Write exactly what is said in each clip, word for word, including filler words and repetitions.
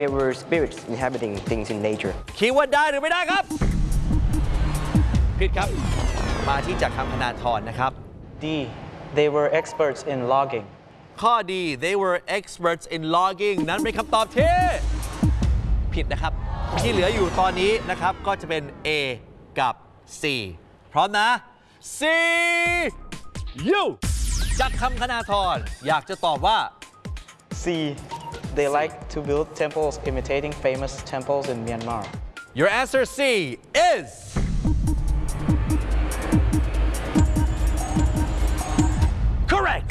They were spirits inhabiting things in nature. คิดว่าได้หรือไม่ได้ครับผิดครับมาที่จากคำพนาธรนะครับ D. They were experts in logging. ข้อดี they were experts in logging นั้นเป็นคำตอบที่ผิดนะครับที่เหลืออยู่ตอนนี้นะครับก็จะเป็น A กับ C พร้อมนะ C U จากคำพนาธรอยากจะตอบว่า C. They like to build temples imitating famous temples in Myanmar. Your answer C is correct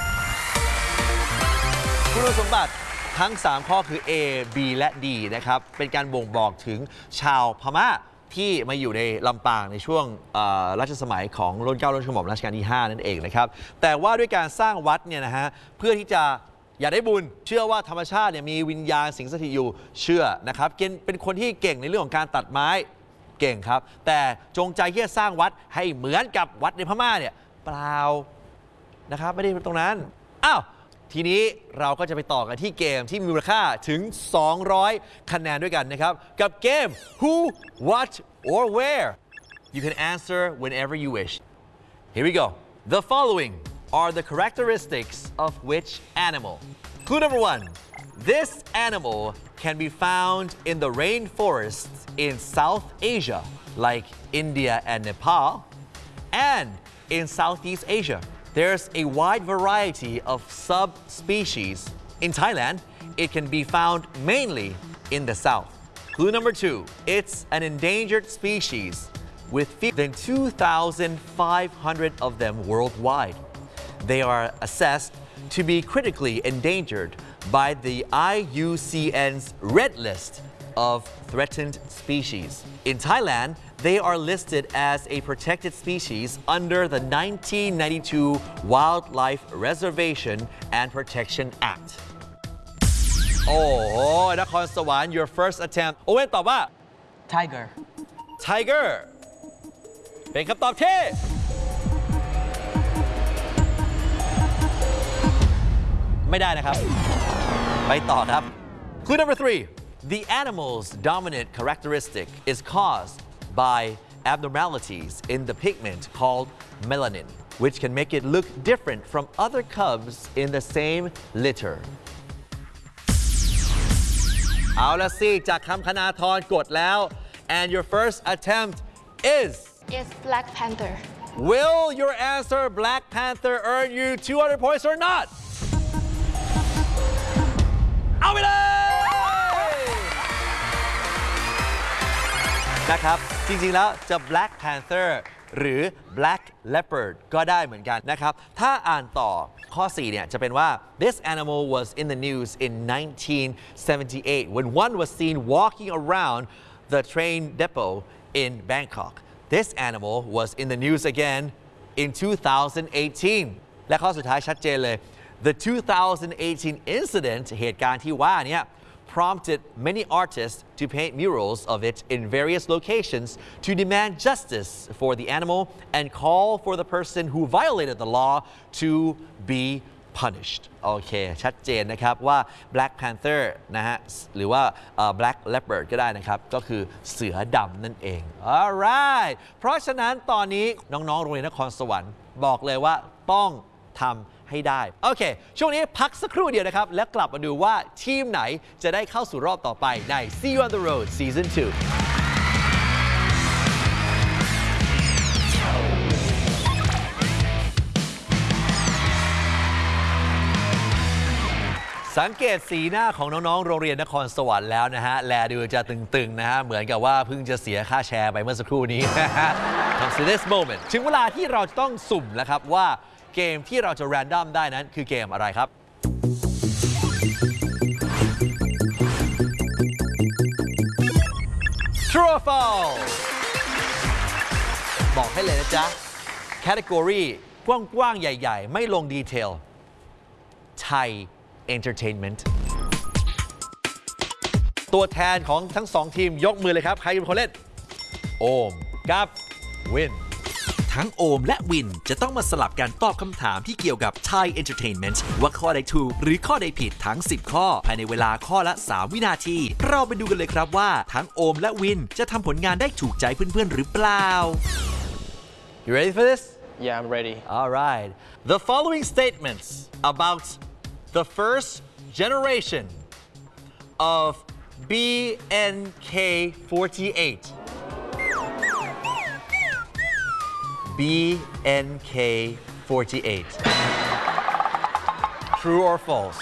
คุณสมบัติทั้งสามข้อคือ A B และ D นะครับเป็นการบ่งบอกถึงชาวพม่าที่มาอยู่ในลำปางในช่วงรัชสมัยของรุ่นเก้ารุ่นกระหม่อมรัชกาลที่ห้านั่นเองนะครับแต่ว่าด้วยการสร้างวัดเนี่ยนะฮะเพื่อที่จะอยากได้บุญเชื่อว่าธรรมชาติเนี่ยมีวิญญาณสิงสถิตอยู่เชื่อนะครับเป็นคนที่เก่งในเรื่องของการตัดไม้เก่งครับแต่จงใจที่จะสร้างวัดให้เหมือนกับวัดในพม่าเนี่ยเปล่านะครับไม่ได้ตรงนั้นอ้าวทีนี้เราก็จะไปต่อกันที่เกมที่มีมูลค่าถึงสองร้อยคะแนนด้วยกันนะครับกับเกม Who What or Where You can answer whenever you wish Here we go The following are the characteristics of which animal Clue number one This animal can be found in the rainforests in South Asia like India and Nepal and in Southeast Asia There's a wide variety of subspecies. In Thailand, it can be found mainly in the south. Clue number two, it's an endangered species with fewer than two thousand five hundred of them worldwide. They are assessed to be critically endangered by the I U C N's Red List of threatened species. In Thailand, they are listed as a protected species under the nineteen ninety-two Wildlife Reservation and Protection Act. โอ้โหนครสวรรค์ your first attempt โอเว่นตอบว่า Tiger. Tiger เป็นคำตอบที่ไม่ได้นะครับไปต่อครับ Clue number three The animal's dominant characteristic is caused by abnormalities in the pigment called melanin, which can make it look different from other cubs in the same litter. เอาละสิจากคำคณาธรกดแล้ว and your first attempt is Yes, Black Panther. Will your answer Black Panther earn you two hundred points or not? เอาไปเลยนะครับจริงๆแล้วจะ Black Panther หรือ Black Leopard ก็ได้เหมือนกันนะครับถ้าอ่านต่อข้อสี่เนี่ยจะเป็นว่า This animal was in the news in nineteen seventy-eight when one was seen walking around the train depot in Bangkok. This animal was in the news again in two thousand eighteen และข้อสุดท้ายชัดเจนเลย The two thousand eighteen incident เหตุการณ์ที่ว่านี้prompted many artists to paint murals of it in various locations to demand justice for the animal and call for the person who violated the law to be punished โอเคชัดเจนนะครับว่า Black Panther นะฮะหรือว่า uh, Black Leopard ก็ได้นะครับก็คือเสือดำนั่นเอง alright เพราะฉะนั้นตอนนี้น้องๆโรงเรียนนครสวรรค์บอกเลยว่าต้องทำให้ได้โอเคช่วงนี้พักสักครู่เดียวนะครับแล้วกลับมาดูว่าทีมไหนจะได้เข้าสู่รอบต่อไปใน See You on the Road Season ทู สังเกตสีหน้าของน้องๆโรงเรียนนครสวรรค์แล้วนะฮะแลดูจะตึงๆนะฮะเหมือนกับว่าเพิ่งจะเสียค่าแชร์ไปเมื่อสักครู่นี้นะฮะ Comes to this moment ถึงเวลาที่เราจะต้องสุ่มแล้วครับว่าเกมที่เราจะ random ได้นั้นคือเกมอะไรครับ True or false บอกให้เลยนะจ๊ะ category กว้างๆใหญ่ๆไม่ลงดีเทล Thai Entertainment ตัวแทนของทั้งสองทีมยกมือเลยครับใครเป็นคนเล่นโอมกับวินทั้งโอมและวินจะต้องมาสลับกันตอบคำถามที่เกี่ยวกับ Thai Entertainment ว่าข้อใดถูกหรือข้อใดผิดทั้งสิบข้อภายในเวลาข้อละสามวินาทีเราไปดูกันเลยครับว่าทั้งโอมและวินจะทำผลงานได้ถูกใจเพื่อนๆหรือเปล่า You ready for this? Yeah, I'm ready. All right. The following statements about the first generation of B N K forty-eight. B N K forty-eight. True or false?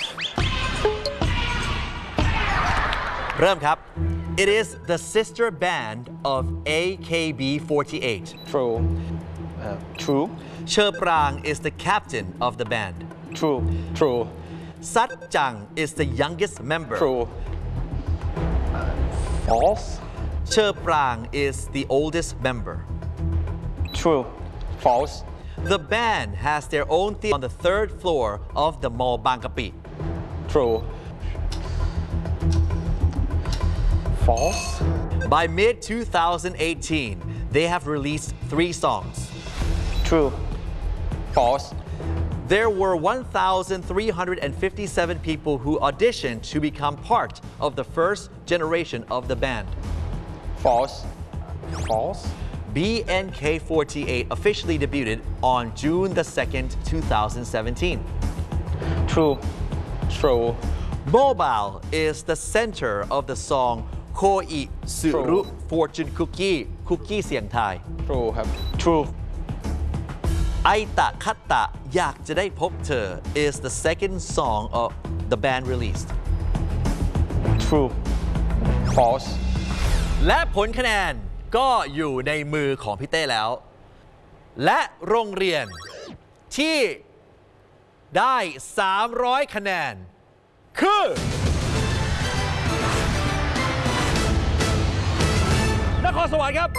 เริ่มครับ It is the sister band of A K B forty-eight. True. Uh, true. Cherprang is the captain of the band. True. True. Sat Chang is the youngest member. True. False. Cherprang is the oldest member. True. False. The band has their own theater on the third floor of the mall Bangkapi. True. False. By mid twenty eighteen, they have released three songs. True. False. There were one thousand three hundred fifty-seven people who auditioned to become part of the first generation of the band. False. False. B N K forty-eight officially debuted on June the second, two thousand seventeen. True. True. Mobile is the center of the song Koi Suru True. Fortune Cookie Cookie เสียงไทย True ครับ True. ไอตะคัตตะอยากจะได้พบเธอ is the second song of the band released. True. False. และผลคะแนนก็อยู่ในมือของพี่เต้แล้ว และโรงเรียนที่ได้สามร้อยคะแนนคือนครสวรรค์ครับ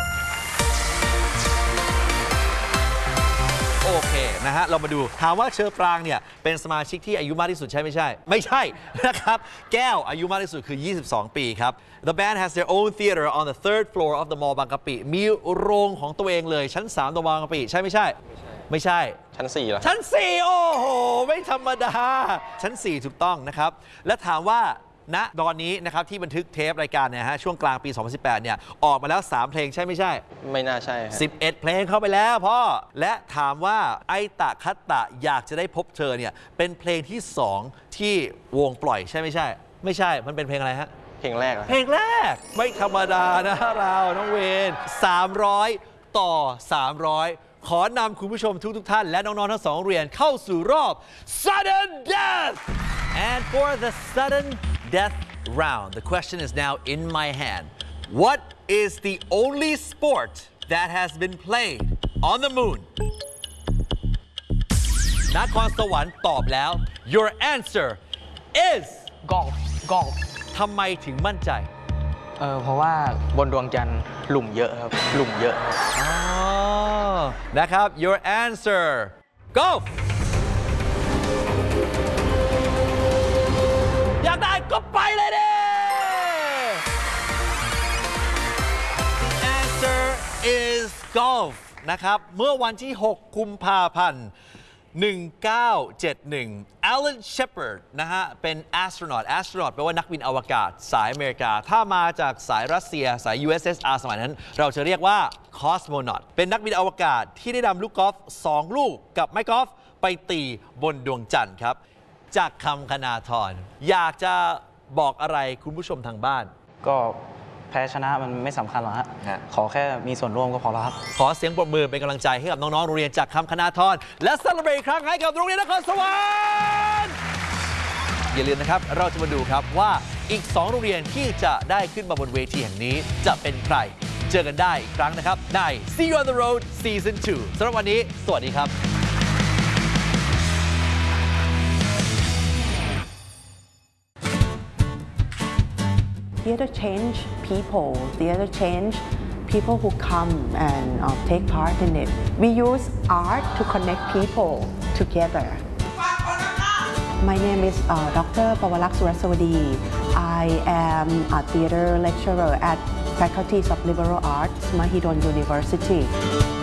โอเคนะฮะเรามาดูถามว่าเชอปรางเนี่ยเป็นสมาชิกที่อายุมากที่สุดใช่ไม่ใช่ไม่ใช่นะครับแก้วอายุมากที่สุดคือยี่สิบสองปีครับ The band has their own theater on the third floor of the mall Bangkapi มีโรงของตัวเองเลยชั้นสามตรงบางกะปิใช่ไม่ใช่ไม่ใช่ชั้นสี่เหรอชั้นสี่โอ้โหไม่ธรรมดาชั้นสี่ถูกต้องนะครับและถามว่าณตอนนี้นะครับที่บันทึกเทปรายการเนี่ยฮะช่วงกลางปี สองพันสิบแปด เนี่ยออกมาแล้ว สาม เพลงใช่ไม่ใช่ไม่น่าใช่ฮะสิบเอ็ด เพลงเข้าไปแล้วพ่อและถามว่าไอตะคัตตะอยากจะได้พบเธอเนี่ยเป็นเพลงที่สองที่วงปล่อยใช่ไม่ใช่ ไม่ใช่มันเป็นเพลงอะไรฮะเพลงแรกเหรอเพลงแรกไม่ธรรมดานะเราน้องเวนสามร้อยต่อสามร้อยขอนำคุณผู้ชมทุกทุกท่านและน้องๆทั้งสองเรียนเข้าสู่รอบ Sudden Death and for the Sudden Death round the question is now in my hand what is the only sport that has been played on the moon นครสวรรค์ตอบแล้ว your answer is golf golf ทำไมถึงมั่นใจเออเพราะว่าบนดวงจันทร์หลุมเยอะครับ หลุมเยอะอ๋อ นะครับ your answer go อยากได้ก็ไปเลยดิ answer is golf นะครับ เมื่อวันที่ หก กุมภาพันธ์ หนึ่งพันเก้าร้อยเจ็ดสิบเอ็ด Alan Shepard นะฮะ เป็น astronaut astronaut แปลว่านักบินอวกาศสายอเมริกา ถ้ามาจากสายรัสเซียสาย ยู เอส เอส อาร์ สมัยนั้น เราจะเรียกว่า cosmonaut เป็นนักบินอวกาศที่ได้นำลูกกอล์ฟสองลูกกับไม้กอล์ฟไปตีบนดวงจันทร์ครับ จากคำคณาธรอยากจะบอกอะไรคุณผู้ชมทางบ้านก็แพ้ชนะมันไม่สำคัญหรอกฮะฮะขอแค่มีส่วนร่วมก็พอแล้วครับขอเสียงปรบมือเป็นกำลังใจให้กับน้องๆโรงเรียนจากคำคณาธรและเซเลบรตอีกครั้งให้กับโรงเรียนนครสวรรค์อย่าลืมนะครับเราจะมาดูครับว่าอีกสองโรงเรียนที่จะได้ขึ้นมาบนเวทีแห่งนี้จะเป็นใครเจอกันได้อีกครั้งนะครับใน See You on the Road Season ทู สำหรับวันนี้สวัสดีครับ Theater change people. Theater change people who come and uh, take part in it. We use art to connect people together. My name is uh, Doctor Pawalak Surasawadi. I am a theater lecturer at Faculty of Liberal Arts, Mahidol University.